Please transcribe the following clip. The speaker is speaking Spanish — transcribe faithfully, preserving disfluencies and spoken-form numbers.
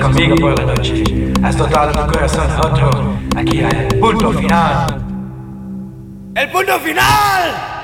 conmigo por la noche. Has dotado tu corazón a otro. Aquí hay el punto final. ¡El punto final!